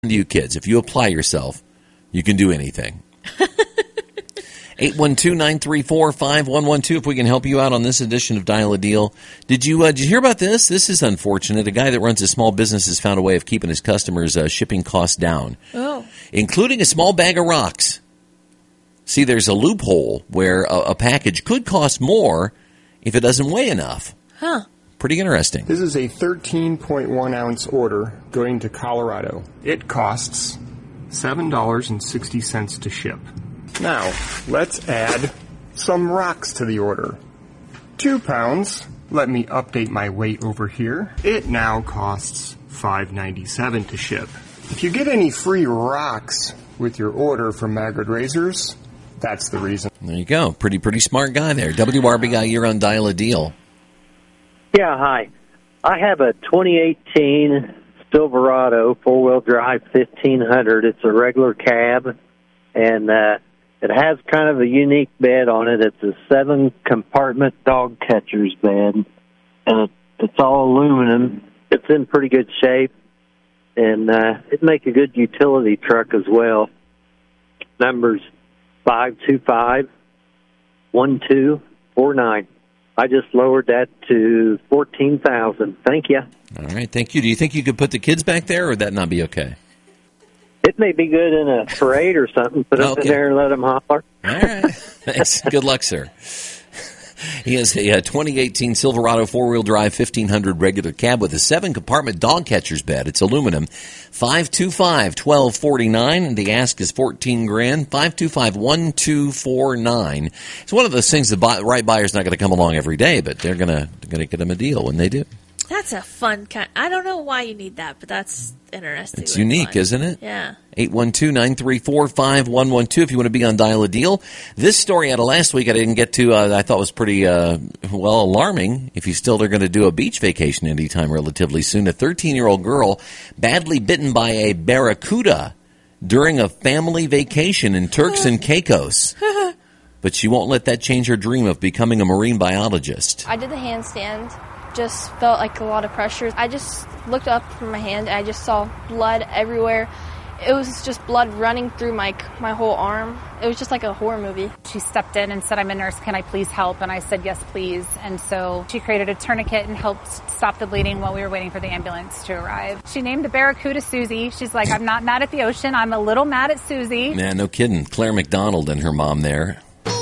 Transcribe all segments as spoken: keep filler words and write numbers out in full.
you kids, if you apply yourself, you can do anything. eight one two, nine three four, five one one two if we can help you out on this edition of Dial a Deal. Did you uh, did you hear about this? This is unfortunate. A guy that runs a small business has found a way of keeping his customers' uh, shipping costs down, oh. including a small bag of rocks. See, there's a loophole where a, a package could cost more if it doesn't weigh enough. Huh. Pretty interesting. This is a thirteen point one ounce order going to Colorado. It costs seven dollars and sixty cents to ship. Now, let's add some rocks to the order. Two pounds. Let me update my weight over here. It now costs five dollars and ninety-seven cents to ship. If you get any free rocks with your order from Magrid Razors, that's the reason. There you go. Pretty, pretty smart guy there. W R B guy, you're on Dial a Deal. Yeah, hi. I have a twenty eighteen Silverado four-wheel drive fifteen hundred. It's a regular cab, and uh, it has kind of a unique bed on it. It's a seven-compartment dog catcher's bed, and it, it's all aluminum. It's in pretty good shape, and uh, it'd make a good utility truck as well. Number's five two five, one two four nine. I just lowered that to fourteen thousand dollars. Thank you. All right, thank you. Do you think you could put the kids back there, or would that not be okay? It may be good in a parade or something. Put them okay. in there and let them holler. All right. Thanks. Good luck, sir. He has a, a twenty eighteen Silverado four-wheel drive fifteen hundred regular cab with a seven-compartment dog catcher's bed. It's aluminum. five two five, one two four nine, and the ask is fourteen grand. five two five, one two four nine. It's one of those things the buy, right buyer's not going to come along every day, but they're going to going to get them a deal when they do. That's a fun kind. I don't know why you need that, but that's interesting. It's unique, fun. Isn't it? Yeah. eight one two, nine three four, five one one two if you want to be on Dial a Deal. This story out of last week I didn't get to, uh, I thought was pretty, uh, well, alarming. If you still are going to do a beach vacation anytime relatively soon, a thirteen-year-old girl badly bitten by a barracuda during a family vacation in Turks and Caicos. But she won't let that change her dream of becoming a marine biologist. I did the handstand. Just felt like a lot of pressure. I just looked up from my hand and I just saw blood everywhere. It was just blood running through my my whole arm. It was just like a horror movie. She stepped in and said, "I'm a nurse, can I please help?" And I said, "Yes, please." And so she created a tourniquet and helped stop the bleeding while we were waiting for the ambulance to arrive. She named the barracuda Susie. She's like, "I'm not mad at the ocean. I'm a little mad at Susie." Man, no kidding. Claire McDonald and her mom there.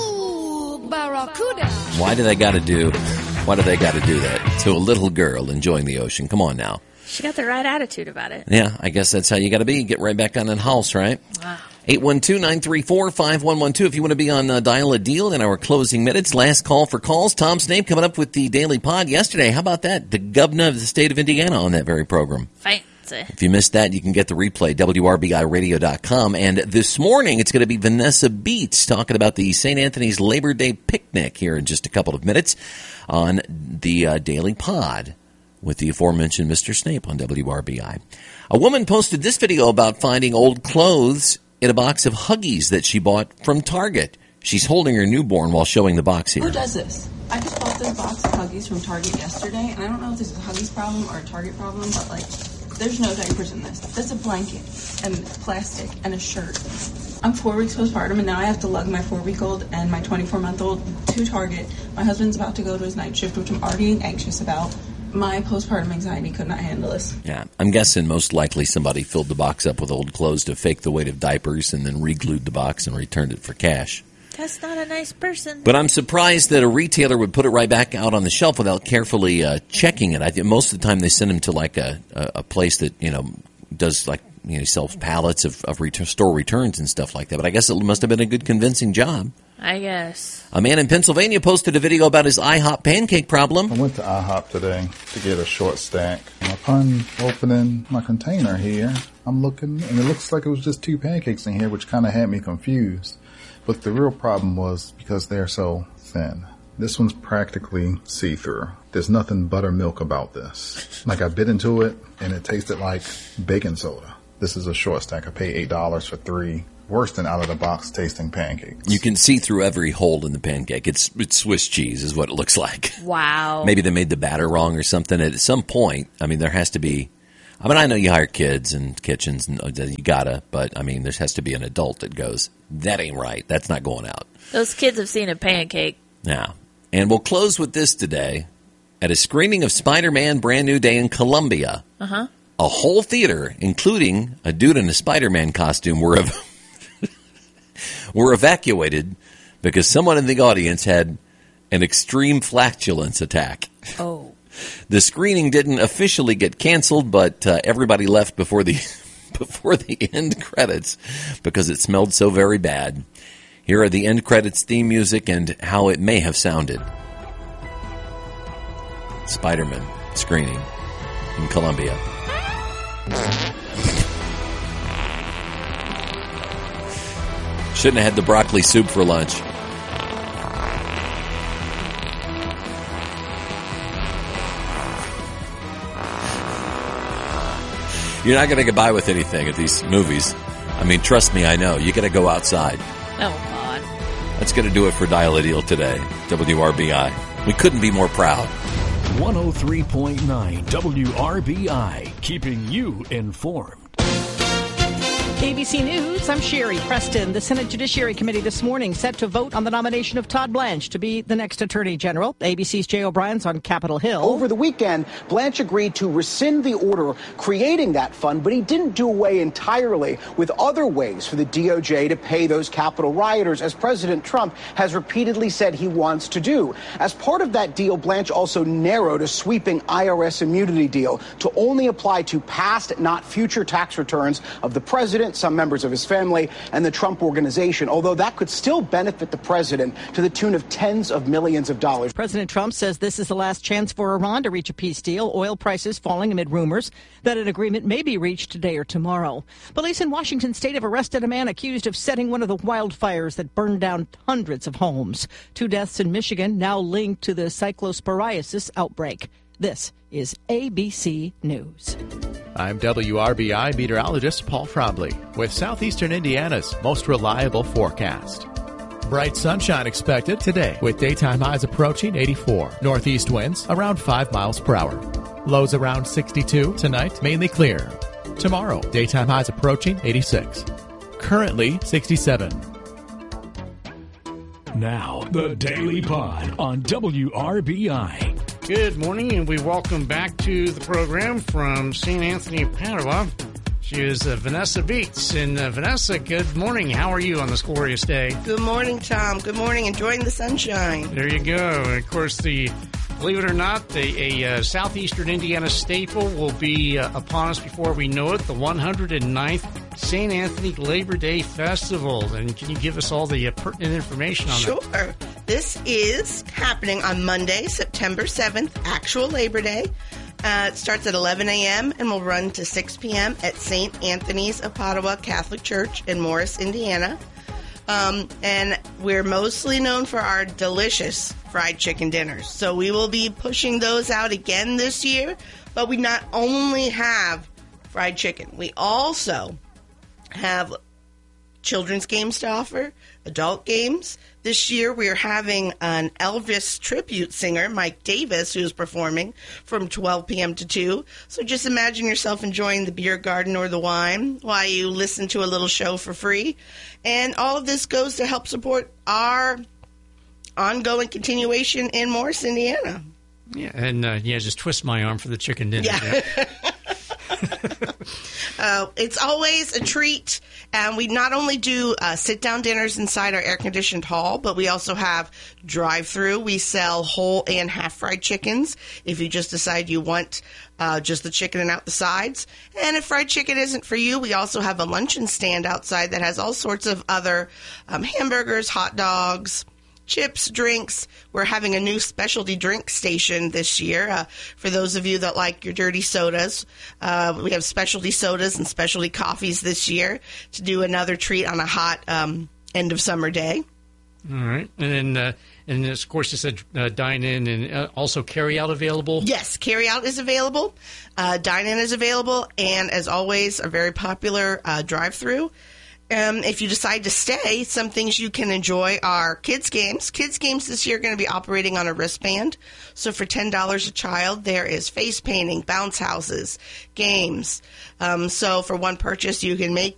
Ooh, barracuda. Why do they got to do... Why do they got to do that to a little girl enjoying the ocean? Come on now. She got the right attitude about it. Yeah, I guess that's how you got to be. Get right back on that house, right? Wow. eight one two, nine three four, five one one two if you want to be on uh, Dial a Deal in our closing minutes. Last call for calls. Tom Snape coming up with the Daily Pod yesterday. How about that? The governor of the state of Indiana on that very program. Fancy. If you missed that, you can get the replay, W R B I radio dot com. And this morning, it's going to be Vanessa Beats talking about the Saint Anthony's Labor Day picnic here in just a couple of minutes on the uh, Daily Pod with the aforementioned Mister Snape on W R B I. A woman posted this video about finding old clothes in a box of Huggies that she bought from Target. She's holding her newborn while showing the box here. Who does this? I just bought this box of Huggies from Target yesterday, and I don't know if this is a Huggies problem or a Target problem, but, like, there's no diapers in this. That's a blanket and plastic and a shirt. I'm four weeks postpartum, and now I have to lug my four-week-old and my twenty-four-month-old to Target. My husband's about to go to his night shift, which I'm already anxious about. My postpartum anxiety could not handle this. Yeah, I'm guessing most likely somebody filled the box up with old clothes to fake the weight of diapers and then re-glued the box and returned it for cash. That's not a nice person. But I'm surprised that a retailer would put it right back out on the shelf without carefully uh, checking it. I think most of the time they send them to like a, a, a place that, you know, does like, you know, sells pallets of, of ret- store returns and stuff like that. But I guess it must have been a good convincing job. I guess. A man in Pennsylvania posted a video about his IHOP pancake problem. I went to IHOP today to get a short stack. And upon opening my container here, I'm looking, and it looks like it was just two pancakes in here, which kind of had me confused. But the real problem was because they're so thin. This one's practically see-through. There's nothing buttermilk about this. Like, I bit into it, and it tasted like baking soda. This is a short stack. I paid eight dollars for three. Worse than out-of-the-box tasting pancakes. You can see through every hole in the pancake. It's it's Swiss cheese is what it looks like. Wow. Maybe they made the batter wrong or something. At some point, I mean, there has to be... I mean, I know you hire kids and kitchens, and you gotta, but I mean, there has to be an adult that goes, that ain't right. That's not going out. Those kids have seen a pancake. Now, and we'll close with this today. At a screening of Spider-Man Brand New Day in Columbia, uh-huh. a whole theater, including a dude in a Spider-Man costume, were ev- were evacuated because someone in the audience had an extreme flatulence attack. Oh. The screening didn't officially get canceled, but uh, everybody left before the before the end credits because it smelled so very bad. Here are the end credits theme music and how it may have sounded. Spider-Man screening in Columbia. Shouldn't have had the broccoli soup for lunch. You're not going to get by with anything at these movies. I mean, trust me, I know. You got to go outside. Oh, God. That's going to do it for Dial a Deal today. W R B I. We couldn't be more proud. one oh three point nine W R B I, keeping you informed. A B C News, I'm Sherry Preston. The Senate Judiciary Committee this morning set to vote on the nomination of Todd Blanche to be the next Attorney General. A B C's Jay O'Brien's on Capitol Hill. Over the weekend, Blanche agreed to rescind the order creating that fund, but he didn't do away entirely with other ways for the D O J to pay those Capitol rioters, as President Trump has repeatedly said he wants to do. As part of that deal, Blanche also narrowed a sweeping I R S immunity deal to only apply to past, not future tax returns of the president, some members of his family, and the Trump Organization, although that could still benefit the president to the tune of tens of millions of dollars. President Trump says this is the last chance for Iran to reach a peace deal, oil prices falling amid rumors that an agreement may be reached today or tomorrow. Police in Washington state have arrested a man accused of setting one of the wildfires that burned down hundreds of homes. Two deaths in Michigan now linked to the cyclosporiasis outbreak. This is A B C News. I'm W R B I meteorologist Paul Frobley with Southeastern Indiana's most reliable forecast. Bright sunshine expected today with daytime highs approaching eighty-four. Northeast winds around five miles per hour. Lows around sixty-two tonight, mainly clear. Tomorrow, daytime highs approaching eighty-six. Currently sixty-seven. Now, the Daily Pod on W R B I. Good morning, and we welcome back to the program from Saint Anthony of Padua. She is uh, Vanessa Beats. And uh, Vanessa, good morning. How are you on this glorious day? Good morning, Tom. Good morning. Enjoying the sunshine. There you go. And, of course, the believe it or not, the, a uh, Southeastern Indiana staple will be uh, upon us before we know it, the one hundred ninth Saint Anthony Labor Day Festival. And can you give us all the uh, pertinent information on sure. that? Sure. This is happening on Monday, September seventh, actual Labor Day. Uh, it starts at eleven a.m. and will run to six p.m. at Saint Anthony's of Padua Catholic Church in Morris, Indiana. Um, and we're mostly known for our delicious fried chicken dinners. So we will be pushing those out again this year. But we not only have fried chicken, we also have children's games to offer, adult games. This year we are having an Elvis tribute singer, Mike Davis, who's performing from twelve p.m. to two. So just imagine yourself enjoying the beer garden or the wine while you listen to a little show for free. And all of this goes to help support our ongoing continuation in Morris, Indiana. Yeah, and uh, yeah, just twist my arm for the chicken dinner. Yeah. yeah. uh, it's always a treat, and we not only do uh, sit-down dinners inside our air-conditioned hall, but we also have drive-through. We sell whole and half-fried chickens if you just decide you want uh, just the chicken and out the sides. And if fried chicken isn't for you, we also have a luncheon stand outside that has all sorts of other um, hamburgers, hot dogs, chips, drinks. We're having a new specialty drink station this year. Uh, for those of you that like your dirty sodas, uh, we have specialty sodas and specialty coffees this year to do another treat on a hot um, end of summer day. All right. And then, uh, and then of course, you said uh, dine in and uh, also carry out available? Yes, carry out is available. Uh, dine in is available. And as always, a very popular uh, drive through. Um, if you decide to stay, some things you can enjoy are kids' games. Kids' games this year are going to be operating on a wristband. So for ten dollars a child, there is face painting, bounce houses, games. Um, so for one purchase, you can make